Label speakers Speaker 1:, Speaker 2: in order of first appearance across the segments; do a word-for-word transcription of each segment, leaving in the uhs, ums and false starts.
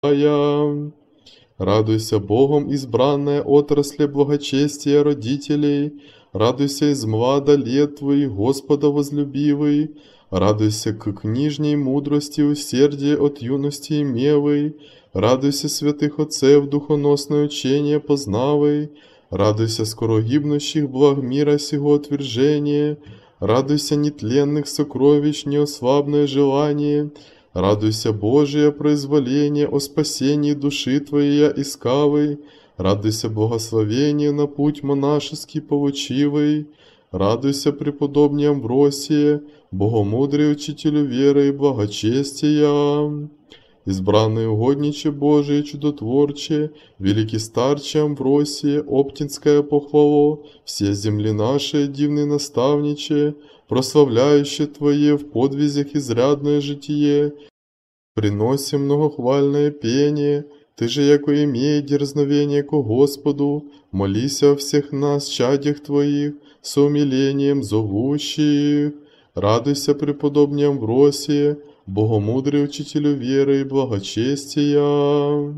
Speaker 1: Твоя. Радуйся, Богом избранная отрасль благочестия родителей, радуйся из млада лет Твоих, Господа возлюбивый, радуйся к книжней мудрости усердия от юности имевой, радуйся святых отцев духоносное учение познавой, радуйся скоро гибнущих благ мира сего отвержения, радуйся нетленных сокровищ неослабное желание, радуйся, Божие произволение о спасении души Твоей искавой, радуйся, благословение на путь монашеский получивый, радуйся, преподобный Амвросие, богомудрый учителю веры и благочестия. Избранный угодниче Божие чудотворче, великий старче Амвросие, Оптинское похвало, все земли наши дивный наставниче, прославляющее Твое в подвизях изрядное житие, приносим многохвальное пение, Ты же, яко имея дерзновение ко Господу, молися о всех нас, чадях Твоих, с умилением зовущих. Радуйся, преподобный Амвросие, богомудрый учителю веры и благочестия.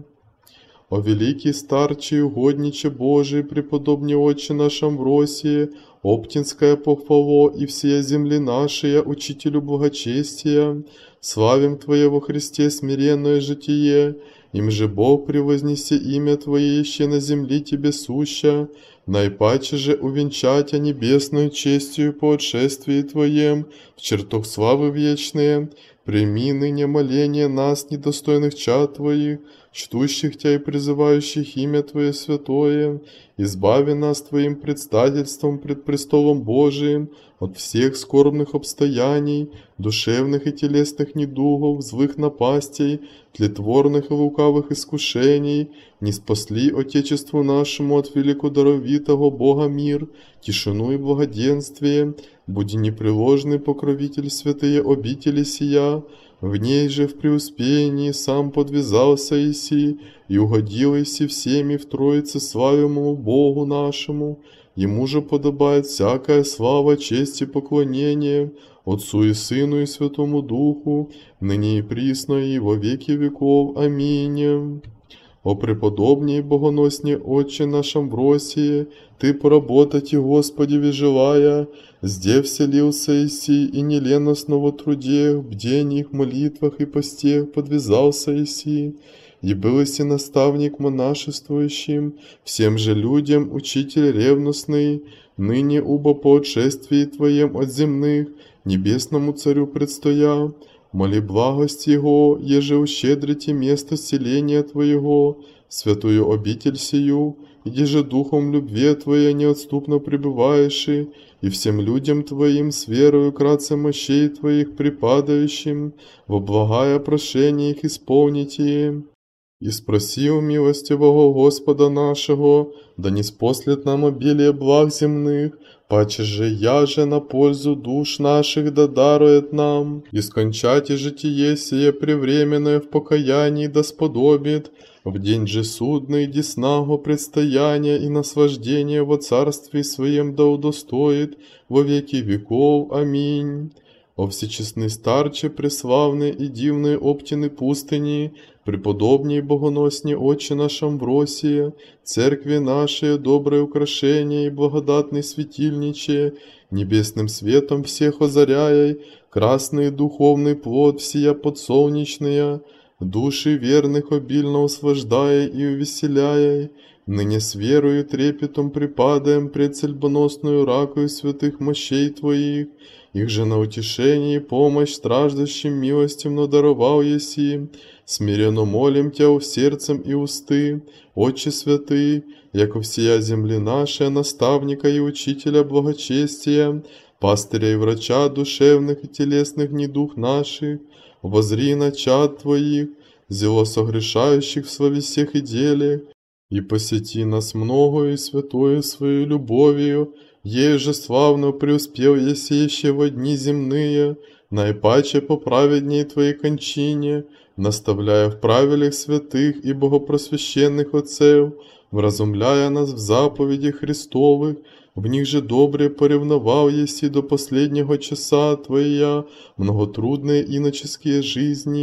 Speaker 1: О великий старче и угодниче Божий, преподобный отче наш Амвросие, Оптинское похвало и все земли наши, учителю благочестия, славим Твое во Христе смиренное житие, им же Бог превознесе имя Твое еще на земли Тебе суща, наипаче же увенчать небесную честью по отшествии Твоем в чертог славы вечные, прими ныне моление нас, недостойных чад Твоих, чтущих Тя и призывающих имя Твое святое, избави нас Твоим предстательством пред престолом Божиим от всех скорбных обстояний, душевных и телесных недугов, злых напастей, тлетворных и лукавых искушений, не спасли Отечеству нашему от великодаровитого Бога мир, тишину и благоденствие, буди непреложный покровитель святые обители сия, в ней же в преуспеянии сам подвязался Иси, и угодил Иси всеми в Троице славимому Богу нашему, Ему же подобает всякая слава, честь и поклонение, Отцу и Сыну и Святому Духу, ныне и присно и во веки веков. Аминь. О преподобней богоносне Отче наш Амвросие, Ты поработать и Господи желая, зде вселился Иси и неленостно во труде, в бдениях, молитвах и постех подвязался Иси, и был Иси наставник монашествующим, всем же людям учитель ревностный, ныне убо по отшествии Твоем от земных, небесному Царю предстоя, моли благость Его, еже ущедрите место селения Твоего, святую обитель сию, иди же духом любви Твоей неотступно пребываешь, и всем людям Твоим с верою кратце мощей Твоих припадающим, во благая прошение их исполните. И спроси у милостивого Господа нашего, да не спослет нам обилие благ земных, паче же я же на пользу душ наших да дарует нам, и скончайте житие сие превременное в покаянии да сподобит, в день же судный деснаго предстояния и наслаждения во царстве своем да удостоит во веки веков. Аминь. О всечестный старче, преславные и дивные Оптины пустыни, преподобней богоносне Отче наш Амвросия, церкви нашей доброе украшение и благодатный светильниче, небесным светом всех озаряй, красный духовный плод всея подсолнечная, души верных обильно услаждая и увеселяй, ныне с верою и трепетом припадаем пред цельбоносную ракою святых мощей Твоих, их же на утешение и помощь страждущим милостивно даровал еси, смиренно молим Тя в сердцем и усты, Отче святый, яко всея земли наша, наставника и учителя благочестия, пастыря и врача душевных и телесных недуг наших, возри на чад Твоих, зело согрешающих в славе всех и деле, и посети нас многою и святою Своей любовью, ей же славно преуспел еси еще во дни земные, наипаче по праведней Твоей кончине, наставляя в правилях святых и богопросвященных отцев, вразумляя нас в заповеди Христовых, в них же добре поревновал еси до последнего часа Твоя многотрудные иноческие жизни,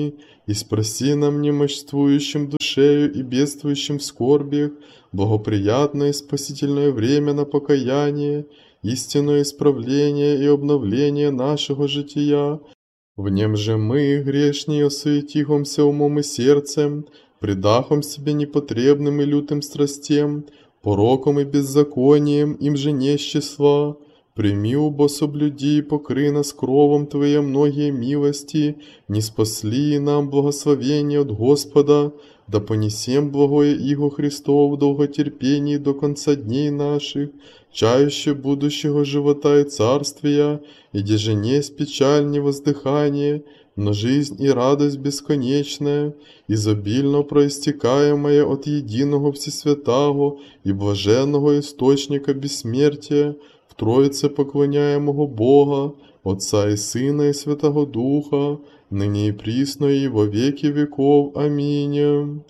Speaker 1: и спроси нам, немощствующим душею и бедствующим в скорбях, благоприятное и спасительное время на покаяние, истинное исправление и обновление нашего жития. В нем же мы, грешние, осуетихомся умом и сердцем, предахом себе непотребным и лютым страстям, пороком и беззаконием, им же нещества. Прими, убо соблюди и покры нас кровом Твоей многие милости, не спасли нам благословение от Господа, да понесем благое Иго Христово в долготерпении до конца дней наших, чаще будущего живота и царствия, и где же несть печаль, не воздыхание, но жизнь и радость бесконечная, изобильно проистекаемая от единого Всесвятаго и блаженного Источника бессмертия, в Троице поклоняемого Бога, Отца и Сына и Святого Духа, ныне и присно и во веки веков. Аминь.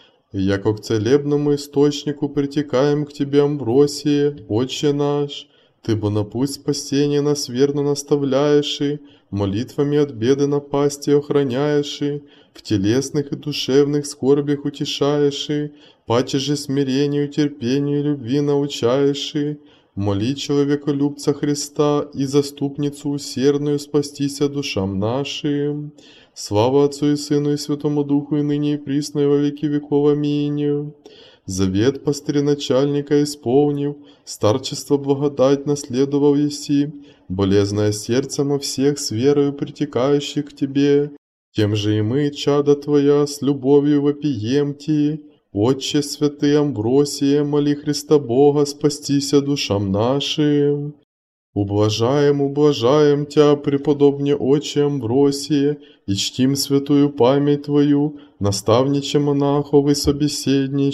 Speaker 1: Яко к целебному источнику притекаем к Тебе, Амвросие, Отче наш, Ты бы на путь спасения нас верно наставляешь, и молитвами от беды напасти охраняешь, и в телесных и душевных скорбях утешаешь, и паче же смирению, терпению и любви научаешь, и моли человеколюбца Христа и заступницу усердную спастися душам нашим. Слава Отцу и Сыну и Святому Духу, и ныне и присно и во веки веков. Аминь. Завет пастыря-начальника исполнив, старчество благодать наследовал еси, болезное сердцем о всех с верою притекающих к Тебе. Тем же и мы, чада Твоя, с любовью вопием Ти. Отче святый Амвросие, моли Христа Бога, спастися душам нашим. Ублажаем, ублажаем Тя, преподобне Отче Амвросие, и чтим святую память Твою, наставниче монахов и собеседнич,